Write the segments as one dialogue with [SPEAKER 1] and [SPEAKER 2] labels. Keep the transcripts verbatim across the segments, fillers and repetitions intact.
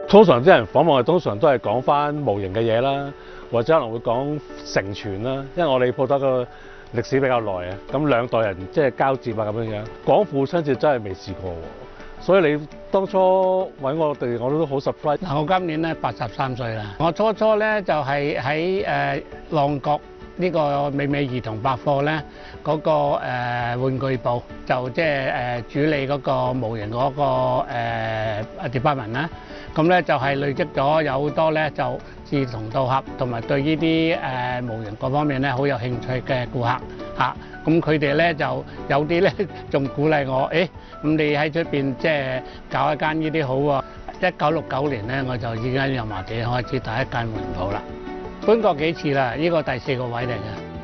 [SPEAKER 1] 通常啲人訪問，通常都係講翻模型嘅嘢啦，或者可能會講承傳啦。因為我哋鋪頭個歷史比較耐啊，咁兩代人即係交接啊咁樣樣。講父親節真係未試過喎，所以你當初揾我哋，我都好 surprise。
[SPEAKER 2] 嗱，我今年咧八十三歲啦。我初初咧就係喺誒浪角呢個美美兒童百貨咧嗰、那個、呃、玩具部，就即係誒主理嗰個模型嗰、那個誒、呃、department 啦。咁咧就係累積咗有好多咧就志同道合，同埋對呢啲誒模型各方面咧好有興趣嘅顧客嚇。咁佢哋咧就有啲咧仲鼓勵我，誒咁你喺出邊即係搞一間呢啲好喎。一九六九年咧我就已經喺油麻地開始第一間模型鋪啦。搬過幾次啦，呢個第四個位嚟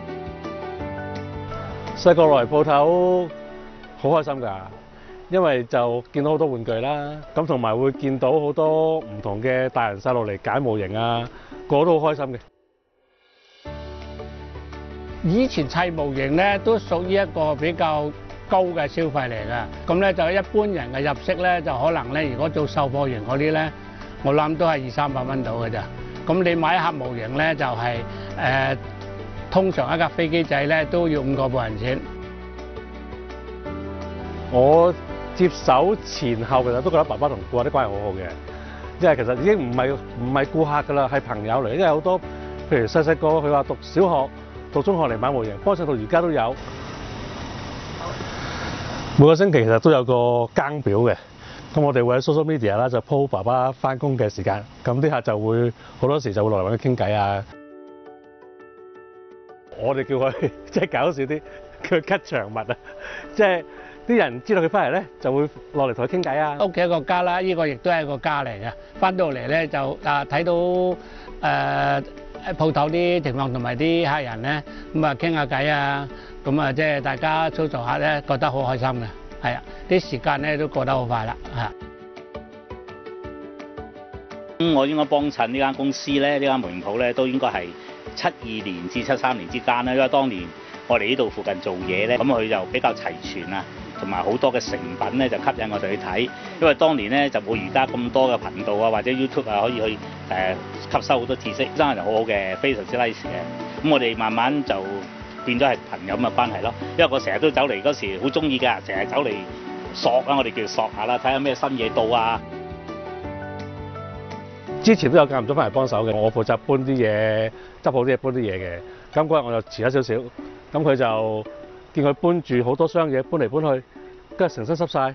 [SPEAKER 2] 嘅。
[SPEAKER 1] 細個落嚟鋪頭好開心㗎，因為就見到好多玩具啦，咁同埋會見到好多唔同嘅大人細路嚟揀模型啊，個個都好開心嘅。
[SPEAKER 2] 以前砌模型咧都屬於一個比較高嘅消費嚟㗎，咁咧就一般人嘅入息咧就可能咧，如果做售貨員嗰啲咧，我諗都係二三百蚊到㗎咋。咁你買一盒模型咧就係、是、誒、呃，通常一架飛機仔咧都要五個半銀錢。我
[SPEAKER 1] 接手前後其實都覺得爸爸同顧客啲關係好好嘅，即係其實已經唔係唔係顧客㗎啦，係朋友嚟。因為好多譬如細細個佢話讀小學、讀中學嚟買模型，幫襯到而家都有。每個星期其實都有個更表嘅。咁我哋會喺 social media 啦，就 po 爸爸翻工嘅時間，咁啲客就會好多時就會落嚟揾佢傾偈啊。我哋叫佢即係搞笑啲，叫佢吉祥物啊，即係啲人知道佢翻嚟咧，就會落嚟同佢傾偈啊。
[SPEAKER 2] 屋企一個家啦，呢個亦都係一個家嚟嘅。翻到嚟咧就啊睇到誒鋪頭啲情況同埋啲客人咧，咁啊傾下偈啊，咁啊即係大家操作下咧，覺得好開心嘅。係啊，啲時間咧都過得好快啦，嚇。
[SPEAKER 3] 咁我應該幫襯呢間公司咧，呢間模型鋪咧都應該係七二年至七三年之間啦，因為當年我哋呢度附近做嘢咧，咁佢就比較齊全啊，同埋好多嘅成品咧就吸引我哋去睇。因為當年咧就冇而家咁多嘅頻道啊，或者 YouTube 啊可以去誒、呃、吸收好多知識，真係好好嘅，非常之 nice 嘅。咁我哋慢慢就變咗係朋友咁嘅關係咯，因為我成日都走嚟嗰時好中意㗎，成日走嚟索啊，我哋叫索下啦，睇下咩新嘢到啊。
[SPEAKER 1] 之前都有間唔中翻嚟幫手嘅，我負責搬啲嘢，執好啲嘢，搬啲嘢嘅。咁嗰日我就遲咗少少，咁佢就見佢搬住好多箱嘢搬嚟搬去，跟住成身濕晒。